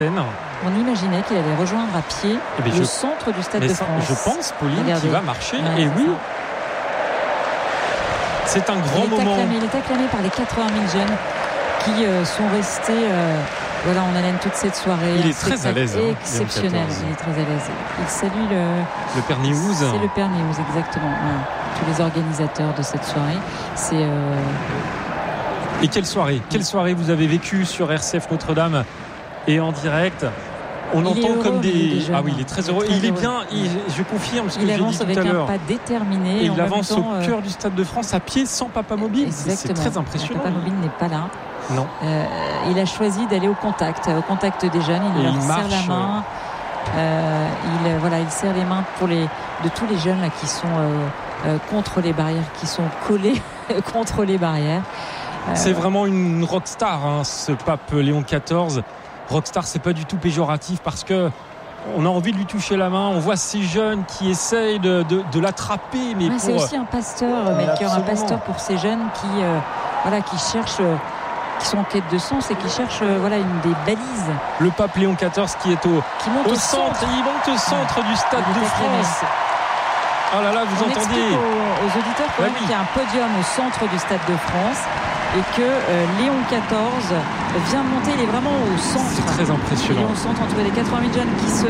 On imaginait qu'il allait rejoindre à pied le centre du Stade de France. Je pense, Pauline, qu'il va marcher. Ouais, et oui, ça. C'est un grand moment. Il est acclamé par les 80 000 jeunes qui sont restés en haleine toute cette soirée. Il est très à l'aise. Exceptionnel. Il est très à l'aise. Il salue le Père Néouz. C'est le Père Néouz, exactement. Ouais. Tous les organisateurs de cette soirée. Et quelle soirée vous avez vécue sur RCF Notre-Dame et en direct. On entend heureux, comme des... Ah oui, il est très heureux. Il est bien, je confirme ce que j'ai dit tout à l'heure. Il avance avec un pas déterminé. Et il avance au cœur du Stade de France à pied sans Papa Mobile. C'est très impressionnant. Papa Mobile n'est pas là. Non. Il a choisi d'aller au contact des jeunes. Il leur serre la main. Il serre les mains de tous les jeunes là, qui sont contre les barrières, qui sont collés contre les barrières. C'est vraiment une rockstar, ce pape Léon XIV. Rockstar, c'est pas du tout péjoratif parce que on a envie de lui toucher la main. On voit ces jeunes qui essayent de l'attraper. Mais c'est aussi un pasteur, Melchior, un pasteur pour ces jeunes qui cherchent, qui sont en quête de sens et qui cherchent une des balises. Le pape Léon XIV qui est au centre. Il monte au centre du Stade de France. Oh là là, vous entendez aux auditeurs qu'il y a un podium au centre du Stade de France et que Léon XIV vient de monter. Il est vraiment au centre. C'est très impressionnant. Il est au centre entre les 80 000 jeunes qui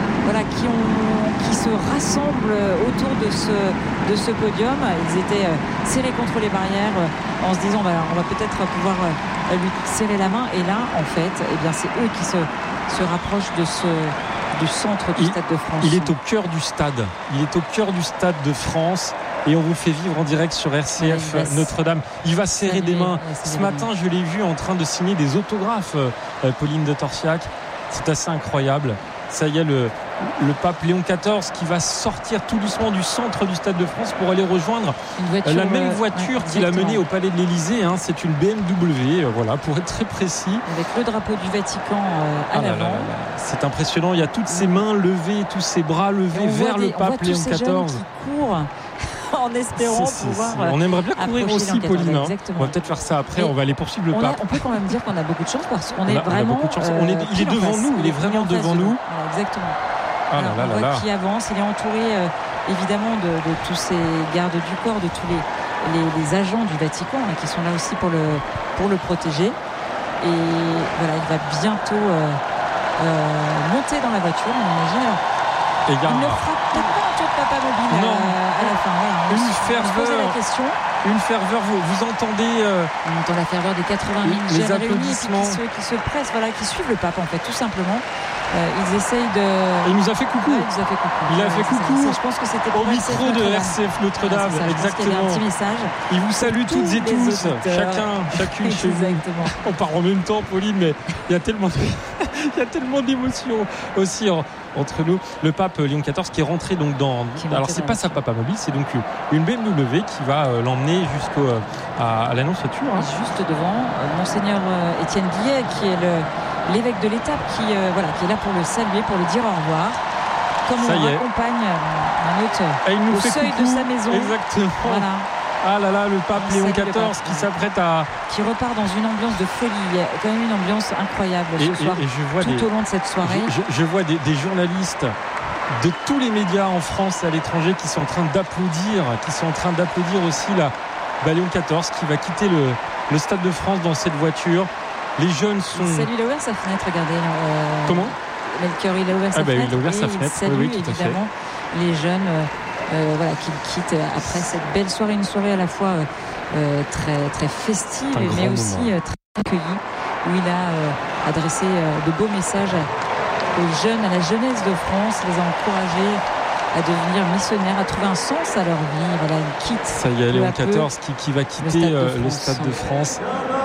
se rassemblent autour de ce podium. Ils étaient serrés contre les barrières en se disant on va peut-être pouvoir lui serrer la main. Et là, en fait, c'est eux qui se rapprochent du centre du Stade de France. Il est au cœur du stade. Il est au cœur du Stade de France. Et on vous fait vivre en direct sur RCF Notre-Dame. Il va serrer des mains. Ce matin, je l'ai vu en train de signer des autographes, Pauline de Torsiac. C'est assez incroyable. Ça y est, le pape Léon XIV qui va sortir tout doucement du centre du Stade de France pour aller rejoindre la même voiture qu'il a menée au Palais de l'Élysée. C'est une BMW, pour être très précis. Avec le drapeau du Vatican à l'avant. C'est impressionnant. Il y a toutes ses mains levées, tous ses bras levés vers le pape Léon XIV. Qui courent en espérant pouvoir. On aimerait bien courir aussi, Pauline. On va peut-être faire ça après. On va aller poursuivre le pape. On peut quand même dire qu'on a beaucoup de chance parce qu'on est vraiment. Il est devant nous. Il est vraiment devant nous. Exactement. On voit qu'il avance. Il est entouré évidemment de tous ces gardes du corps, de tous les agents du Vatican qui sont là aussi pour le protéger. Et il va bientôt monter dans la voiture, on imagine. Il ne frappe peut-être pas un tour de Papa Mobile à la fin. Une ferveur, vous entendez on entend la ferveur des 80 000 jeunes réunis qui se pressent, qui suivent le pape en fait, tout simplement. Ils essayent de... Il nous a fait coucou. Il a fait coucou. Je pense que c'était au micro de RCF Notre-Dame. Exactement. Il y avait un petit message. Il vous salue toutes et tous, chacune chez vous. On part en même temps, Pauline, mais il y a tellement d'émotions aussi entre nous. Le pape Léon XIV qui est rentré donc alors c'est pas sa Papa Mobile, c'est donc une BMW qui va l'emmener jusqu'à l'annonciature. Juste devant Monseigneur Étienne Guillet qui est l'évêque de l'étape qui est là pour le saluer, pour le dire au revoir. Comme on accompagne un autre au seuil de sa maison. Exactement. Voilà. Ah là là, le pape Léon XIV qui s'apprête à... Qui repart dans une ambiance de folie. Il y a quand même une ambiance incroyable ce soir, tout au long de cette soirée. Je vois des journalistes de tous les médias en France et à l'étranger qui sont en train d'applaudir aussi Léon XIV qui va quitter le Stade de France dans cette voiture. Les jeunes sont... Il a ouvert sa fenêtre, regardez. Comment Melchior, il a ouvert sa fenêtre. Il a ouvert sa fenêtre. Il salue évidemment les jeunes qu'il quitte après cette belle soirée. Une soirée à la fois très, très festive, mais aussi très accueillie, où il a adressé de beaux messages aux jeunes, à la jeunesse de France, les a encouragés à devenir missionnaires, à trouver un sens à leur vie. Il quitte. Ça y est, Léon XIV qui va quitter le Stade de France.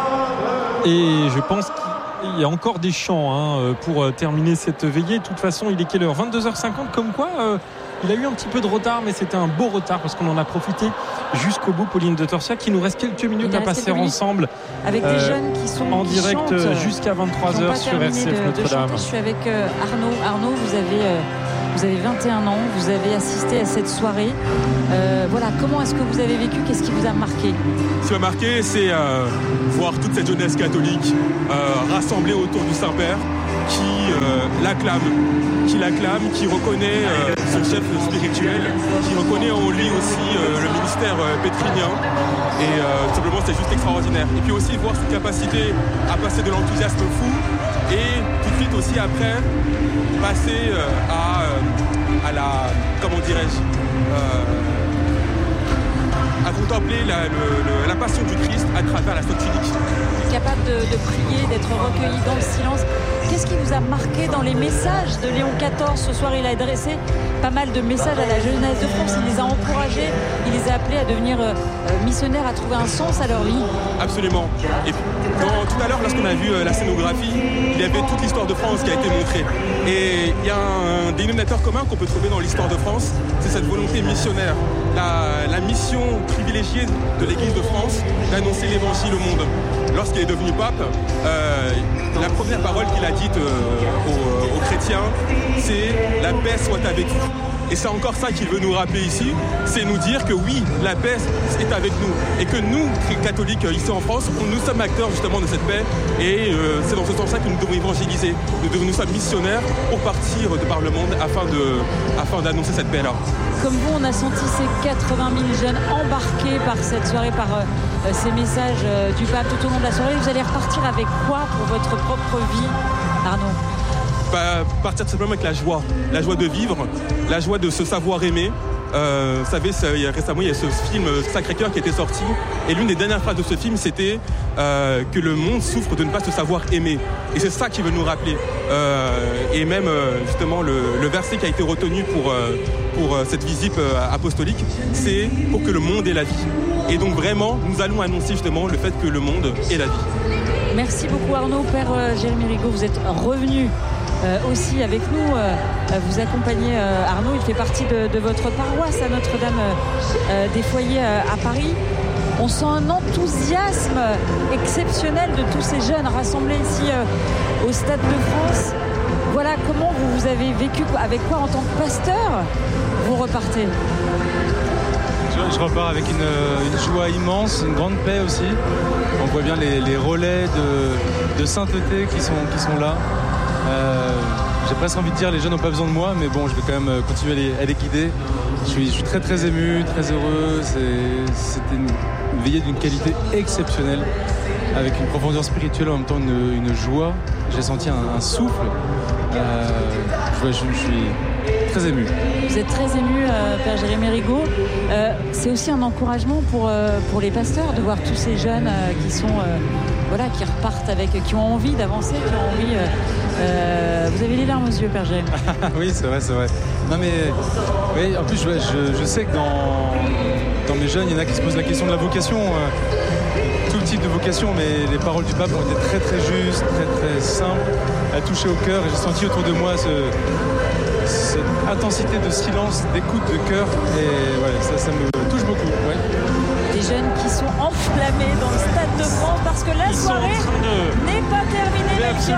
Et je pense qu'il y a encore des chants pour terminer cette veillée. De toute façon, il est quelle heure ? 22h50, comme quoi il a eu un petit peu de retard, mais c'était un beau retard parce qu'on en a profité jusqu'au bout. Pauline de Torsiac, il nous reste quelques minutes à passer ensemble avec des jeunes qui sont en direct jusqu'à 23h sur RCF Notre-Dame. Je suis avec Arnaud. Arnaud, vous avez 21 ans, vous avez assisté à cette soirée. Comment est-ce que vous avez vécu ? Qu'est-ce qui vous a marqué ? Ce qui m'a marqué, c'est voir toute cette jeunesse catholique rassemblée autour du Saint-Père. qui l'acclame, qui reconnaît son chef spirituel, qui reconnaît en lui aussi le ministère pétrinien. Et tout simplement, c'est juste extraordinaire. Et puis aussi voir cette capacité à passer de l'enthousiasme fou et tout de suite aussi après passer à la, comment dirais-je, à contempler la passion du Christ à travers la Sainte Unique. Capable de prier, d'être recueilli dans le silence. Qu'est-ce qui vous a marqué dans les messages de Léon XIV? Ce soir, il a adressé pas mal de messages à la jeunesse de France. Il les a encouragés, il les a appelés à devenir missionnaires, à trouver un sens à leur vie. Absolument. Et tout à l'heure, lorsqu'on a vu la scénographie, il y avait toute l'histoire de France qui a été montrée. Et il y a un dénominateur commun qu'on peut trouver dans l'histoire de France, c'est cette volonté missionnaire. La mission privilégiée de l'Église de France d'annoncer l'Évangile au monde. Lorsqu'il est devenu pape, la première parole qu'il a dite aux chrétiens, c'est « la paix soit avec vous ». Et c'est encore ça qu'il veut nous rappeler ici, c'est nous dire que oui, la paix est avec nous. Et que nous, catholiques ici en France, nous sommes acteurs justement de cette paix. Et c'est dans ce sens-là que nous devons évangéliser. Nous sommes missionnaires pour partir de par le monde afin d'annoncer cette paix-là. Comme vous, on a senti ces 80 000 jeunes embarqués par cette soirée, par ces messages du pape tout au long de la soirée. Vous allez repartir avec quoi pour votre propre vie, Arnaud? Partir simplement avec la joie de vivre, la joie de se savoir aimer. Vous savez, récemment, il y a ce film Sacré-Cœur qui était sorti. Et l'une des dernières phrases de ce film, c'était que le monde souffre de ne pas se savoir aimer. Et c'est ça qui veut nous rappeler. Et même, justement, le verset qui a été retenu pour cette visite apostolique, c'est pour que le monde ait la vie. Et donc, vraiment, nous allons annoncer justement le fait que le monde ait la vie. Merci beaucoup, Arnaud. Père Jérémy Rigaud, vous êtes revenu aussi avec nous, vous accompagnez Arnaud, il fait partie de votre paroisse à Notre-Dame des Foyers à Paris. On sent un enthousiasme exceptionnel de tous ces jeunes rassemblés ici au Stade de France. Voilà, comment vous avez vécu, avec quoi en tant que pasteur vous repartez? Je repars avec une joie immense, une grande paix aussi. On voit bien les relais de sainteté qui sont là. J'ai presque envie de dire les jeunes n'ont pas besoin de moi, mais bon, je vais quand même continuer à les guider. Je suis très très ému, très heureux. C'était une veillée d'une qualité exceptionnelle, avec une profondeur spirituelle, en même temps une joie. J'ai senti un souffle. Je suis très ému. Vous êtes très ému, Père Jérémy Rigaud. C'est aussi un encouragement pour les pasteurs de voir tous ces jeunes qui repartent qui ont envie d'avancer, qui ont envie. Vous avez les larmes aux yeux, Père Jérémy. Oui, c'est vrai. Non mais, oui, en plus, je sais que dans mes jeunes, il y en a qui se posent la question de la vocation. Tout type de vocation, mais les paroles du pape ont été très très justes, très très simples, à toucher au cœur. Et j'ai senti autour de moi cette intensité de silence, d'écoute de cœur. Et ouais, ça me touche beaucoup. Ouais. Des jeunes qui sont enflammés dans le Stade de France parce que la soirée n'est pas terminée.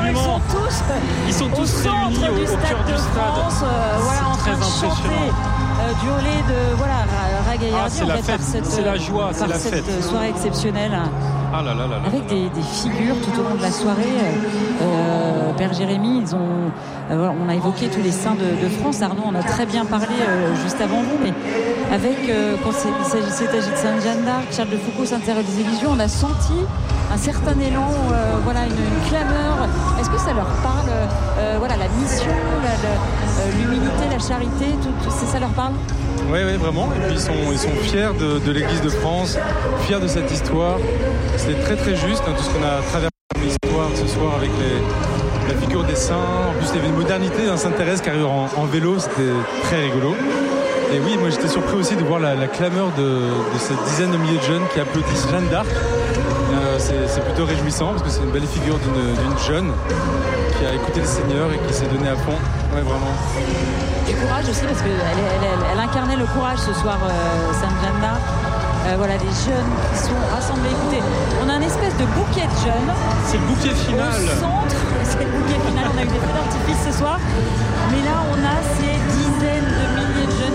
Ils sont tous au centre du Stade de France, en train de chanter du holé de Ragaillardi. C'est la fête, c'est la joie, c'est la fête. Cette soirée exceptionnelle. Avec des figures tout au long de la soirée. Père Jérémy, on a évoqué tous les saints de France. Arnaud en a très bien parlé juste avant vous, mais quand il s'agissait de Sainte Jeanne d'Arc, Charles de Foucauld, Sainte-Thérèse des Lisieux, on a senti un certain élan, une clameur. Est-ce que ça leur parle, la mission, l'humilité, la charité, ça leur parle? Oui, vraiment. Et puis ils sont fiers de l'Église de France, fiers de cette histoire. C'était très très juste, tout ce qu'on a traversé comme histoire ce soir avec la figure des saints. En plus, il y avait une modernité d'un Sainte-Thérèse qui arrive en vélo, c'était très rigolo. Et oui, moi j'étais surpris aussi de voir la clameur de cette dizaine de milliers de jeunes qui applaudissent Jeanne d'Arc. C'est plutôt réjouissant parce que c'est une belle figure d'une jeune qui a écouté le Seigneur et qui s'est donnée à fond. Ouais, vraiment. Et courage aussi parce qu'elle incarnait le courage ce soir, Sainte Jeanne d'Arc. Les jeunes qui sont rassemblés. Écoutez, on a une espèce de bouquet de jeunes. C'est le bouquet final. Au centre, c'est le bouquet final. On a eu des feux d'artifice ce soir. Mais là, on a ces dizaines de milliers de jeunes qui forment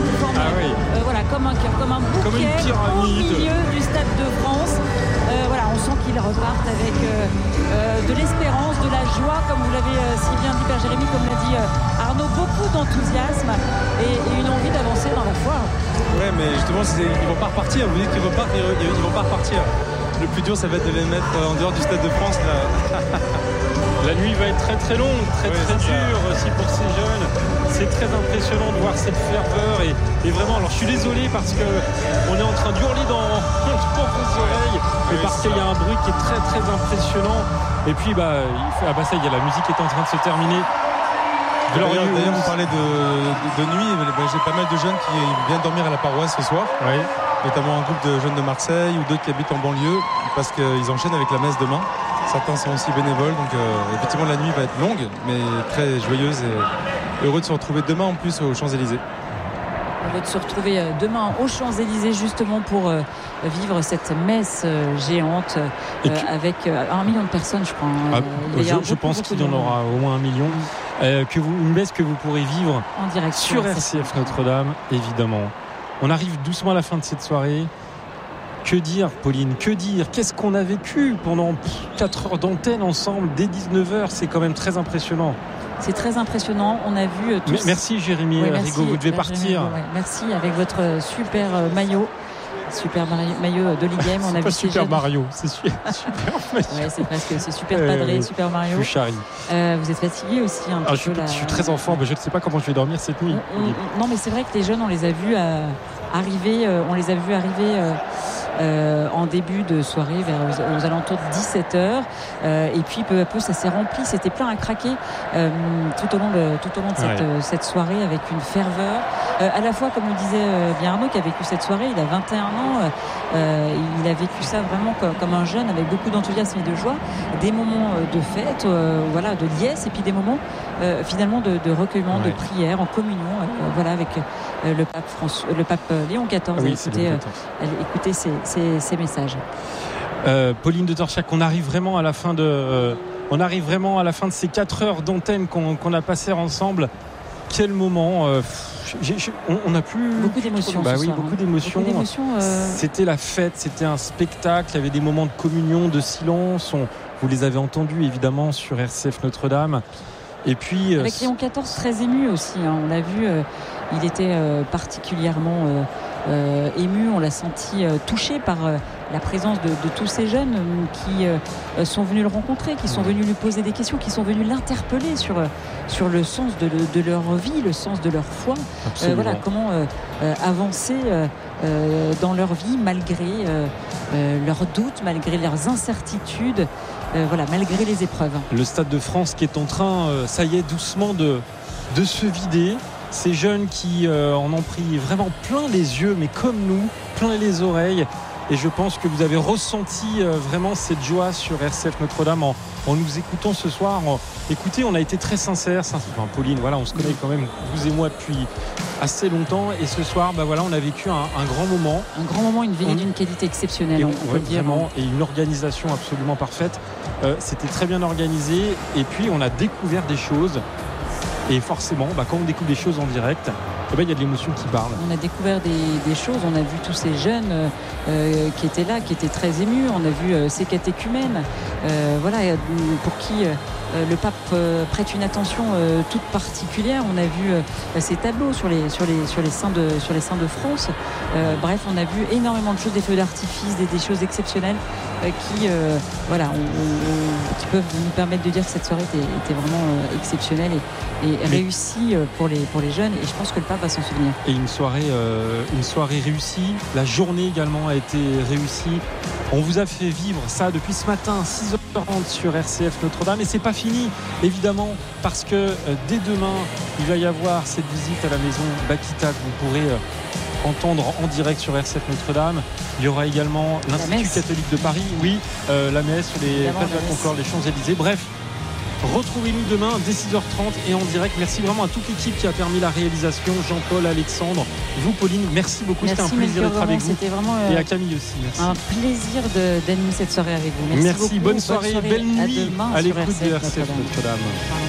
voilà, comme un bouquet au milieu du Stade de France. Voilà, on sent qu'ils repartent avec de l'espérance, de la joie, comme vous l'avez si bien dit Père Jérémy, comme l'a dit Arnaud, beaucoup d'enthousiasme et une envie d'avancer dans la foi. Ouais, mais justement, ils vont pas repartir. Vous dites qu'ils repartent, mais ils vont pas repartir. Le plus dur, ça va être de les mettre en dehors du Stade de France. Là. La nuit va être très très longue, très dure aussi pour ces jeunes. C'est très impressionnant de voir cette ferveur et vraiment, alors je suis désolé parce que on est en train d'hurler dans vos oreilles, mais parce qu'il y a un bruit qui est très très impressionnant. Et puis ça y est, la musique est en train de se terminer. D'ailleurs, vous parlez de nuit. J'ai pas mal de jeunes qui viennent dormir à la paroisse ce soir. Oui. Notamment un groupe de jeunes de Marseille ou d'autres qui habitent en banlieue parce qu'ils enchaînent avec la messe demain. Certains sont aussi bénévoles, donc effectivement la nuit va être longue mais très joyeuse et heureux de se retrouver demain en plus aux Champs-Élysées. Heureux de se retrouver demain aux Champs-Élysées justement pour vivre cette messe géante avec 1 million de personnes, je crois. Je pense qu'il y en aura au moins 1 million. Une messe que vous pourrez vivre en direct sur RCF Notre-Dame, évidemment. On arrive doucement à la fin de cette soirée. Que dire, Pauline, que dire? Qu'est-ce qu'on a vécu pendant 4 heures d'antenne ensemble dès 19h? C'est quand même très impressionnant. C'est très impressionnant. On a vu tous... Merci Jérémy Rigaud, vous devez partir. Merci avec votre super maillot. Super Mario de l'E-Game. On a vu Super Mario, c'est super Mario. Ouais, c'est presque, c'est Super Padré, Super Mario. Je suis charrie. Vous êtes fatigué aussi un petit peu. Je suis très enfant, je ne sais pas comment je vais dormir cette nuit. Non, mais c'est vrai que les jeunes, on les a vus arriver, en début de soirée aux alentours de 17h et puis peu à peu ça s'est rempli, c'était plein à craquer tout au long de cette soirée avec une ferveur à la fois, comme le disait bien Arnaud qui a vécu cette soirée, il a 21 ans, il a vécu ça vraiment comme un jeune avec beaucoup d'enthousiasme et de joie, des moments de fête, de liesse et puis des moments finalement de recueillement, de prière en communion avec le pape Léon XIV. Écoutez ces messages. Pauline de Torchiac, on arrive vraiment à la fin de ces 4 heures d'antenne qu'on a passées ensemble. Quel moment on a plus beaucoup d'émotions. Beaucoup d'émotions. C'était la fête, c'était un spectacle. Il y avait des moments de communion, de silence. Vous les avez entendus évidemment sur RCF Notre-Dame. Et puis avec Léon XIV très ému aussi. On l'a vu, il était particulièrement ému. On l'a senti touché par la présence de tous ces jeunes qui sont venus le rencontrer, qui sont venus lui poser des questions, qui sont venus l'interpeller sur le sens de leur vie, le sens de leur foi. Comment avancer dans leur vie malgré leurs doutes, malgré leurs incertitudes, malgré les épreuves. Le Stade de France qui est en train, ça y est, doucement de se vider. Ces jeunes qui en ont pris vraiment plein les yeux, mais comme nous, plein les oreilles. Et je pense que vous avez ressenti vraiment cette joie sur RCF Notre-Dame en nous écoutant ce soir. Écoutez, on a été très sincères. Pauline, on se connaît quand même, vous et moi, depuis assez longtemps. Et ce soir, on a vécu un grand moment. Un grand moment, une veillée d'une qualité exceptionnelle, on peut le dire. Vraiment, et une organisation absolument parfaite. C'était très bien organisé. Et puis, on a découvert des choses. Et forcément, quand on découvre des choses en direct, il y a de l'émotion qui parle. On a découvert des choses, on a vu tous ces jeunes qui étaient là, qui étaient très émus. On a vu ces catéchumènes, pour qui le pape prête une attention toute particulière. On a vu ces tableaux sur les saints de France. Bref, on a vu énormément de choses, des feux d'artifice, des choses exceptionnelles qui peuvent nous permettre de dire que cette soirée était vraiment exceptionnelle et réussie pour les jeunes. Et je pense que le pape va s'en souvenir. Et une soirée réussie. La journée également a été réussie. On vous a fait vivre ça depuis ce matin, 6h40 sur RCF Notre-Dame. Et c'est pas fini, évidemment, parce que dès demain, il va y avoir cette visite à la maison Bakita que vous pourrez entendre en direct sur RCF Notre-Dame. Il y aura également l'Institut catholique de Paris. La messe sur les places de la Concorde, les Champs-Élysées. Bref, retrouvez-nous demain dès 6h30 et en direct. Merci vraiment à toute l'équipe qui a permis la réalisation. Jean-Paul, Alexandre, vous Pauline, merci beaucoup. C'était un plaisir d'être avec vous. Et à Camille aussi. Merci. Un plaisir d'animer cette soirée avec vous. Merci beaucoup. Bonne soirée, belle nuit à l'écoute de RCF Notre-Dame.